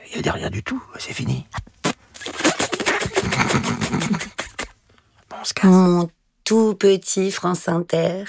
Il n'y a rien du tout, c'est fini. Bon, on se casse. Mon tout petit France Inter.